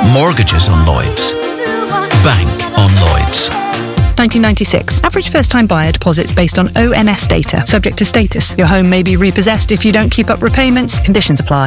Mortgages on Lloyds. Bank on Lloyds. 1996. Average first-time buyer deposits based on ONS data. Subject to status. Your home may be repossessed if you don't keep up repayments. Conditions apply.